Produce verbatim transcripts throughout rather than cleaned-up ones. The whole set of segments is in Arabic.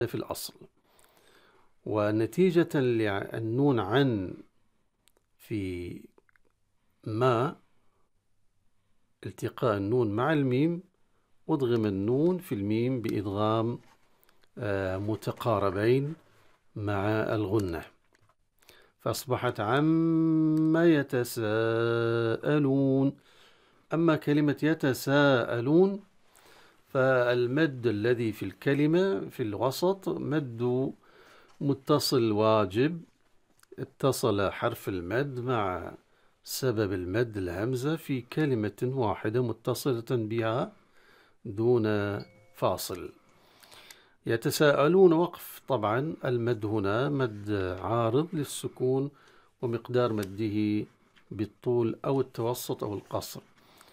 في الأصل. ونتيجة للنون عن في ما التقاء النون مع الميم أدغم النون في الميم بإدغام آه متقاربين مع الغنة، فأصبحت عما يتساءلون. أما كلمة يتساءلون فالمد الذي في الكلمة في الوسط مد متصل واجب، اتصل حرف المد مع سبب المد الهمزة في كلمة واحدة متصلة بها دون فاصل. يتساءلون وقف، طبعا المد هنا مد عارض للسكون ومقدار مده بالطول أو التوسط أو القصر.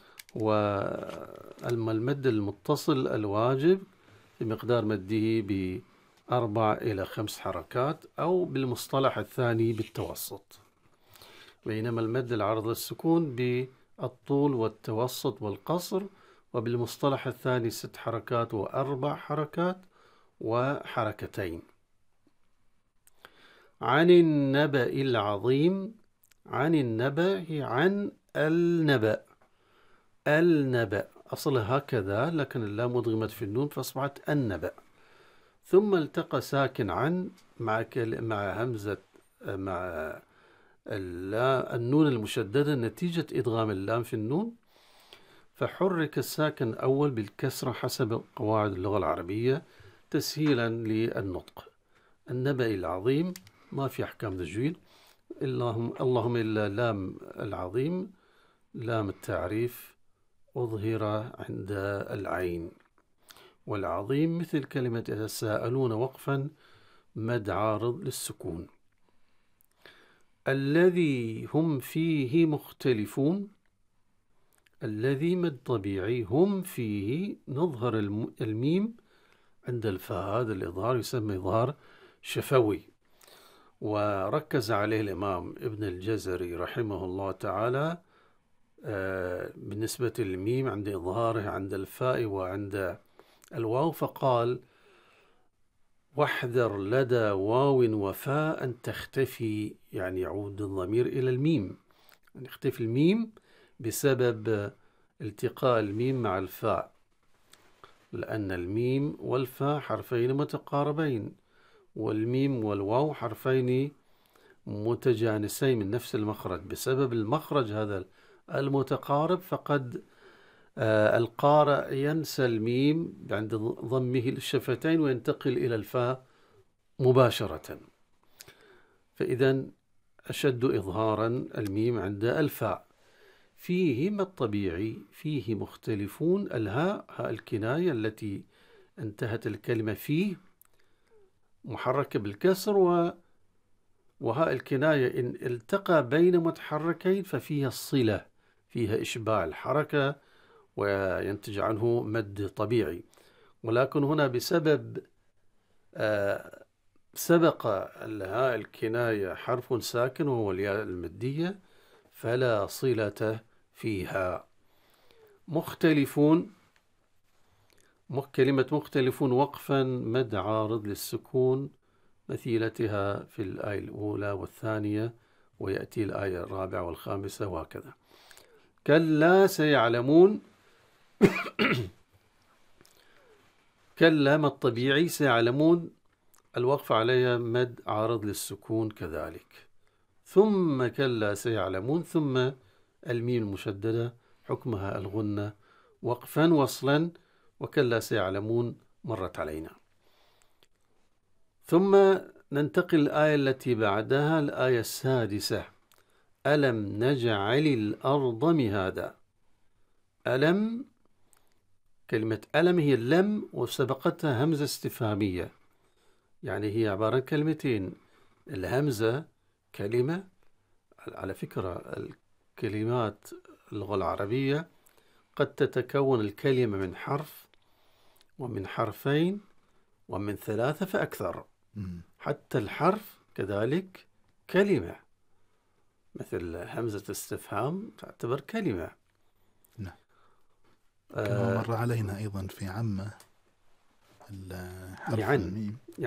والمد المتصل الواجب بمقدار مده بأربع إلى خمس حركات أو بالمصطلح الثاني بالتوسط، بينما المد العارض للسكون بالطول والتوسط والقصر وبالمصطلح الثاني ست حركات وأربع حركات وحركتين. عن النبأ العظيم، عن النبأ هي عن النبأ، النبأ أصلها هكذا لكن اللام أدغمت في النون فأصبحت النبأ، ثم التقى ساكن عن مع مع همزة مع النون المشددة نتيجة إدغام اللام في النون، فحرك الساكن الأول بالكسرة حسب قواعد اللغة العربية تسهيلا للنطق. النبأ العظيم ما في أحكام تجويد، اللهم اللهم إلا لام العظيم لام التعريف أظهر عند العين، والعظيم مثل كلمة يتساءلون وقفا مد عارض للسكون. الذي هم فيه مختلفون، الذي مد طبيعي، هم فيه نظهر الميم عند الفاء، هذا الإظهار يسمى إظهار شفوي، وركز عليه الإمام ابن الجزري رحمه الله تعالى آه بالنسبة للميم عند إظهاره عند الفاء وعند الواو، فقال واحذر لدى واو وفاء أن تختفي، يعني يعود الضمير إلى الميم، يعني يختفي الميم بسبب التقاء الميم مع الفاء، لأن الميم والفاء حرفين متقاربين، والميم والواو حرفين متجانسين من نفس المخرج، بسبب المخرج هذا المتقارب فقد آه القارئ ينسى الميم عند ضمه للشفتين وينتقل إلى الفاء مباشرة، فإذا أشد إظهارا الميم عند الفاء. فيه ما الطبيعي، فيه مختلفون، الهاء هاء الكناية التي انتهت الكلمة فيه محركة بالكسر، و وهاء الكناية إن التقى بين متحركين ففيها الصلة، فيها إشباع الحركة وينتج عنه مد طبيعي، ولكن هنا بسبب آه سبق الهاء الكناية حرف ساكن وهو الياء المدية فلا صلة فيها. مختلفون، كلمة مختلفون وقفا مد عارض للسكون مثيلتها في الآية الأولى والثانية، ويأتي الآية الرابعة والخامسة وهكذا. كلا سيعلمون، كلا ما الطبيعي، سيعلمون الوقف عليها مد عارض للسكون كذلك. ثم كلا سيعلمون، ثم الميم المشددة حكمها الغنة وقفا وصلا، وكلا سيعلمون مرت علينا. ثم ننتقل الآية التي بعدها، الآية السادسة، ألم نجعل الأرض مهادا. ألم، كلمة ألم هي اللم وسبقتها همزة استفهامية، يعني هي عبارة عن كلمتين، الهمزة كلمة. على فكرة الكلمات اللغة العربية قد تتكون الكلمة من حرف ومن حرفين ومن ثلاثة فأكثر، حتى الحرف كذلك كلمة، مثل همزة استفهام تعتبر كلمة. نعم. كما مر علينا أيضا في عامة الحرف يعن. الميم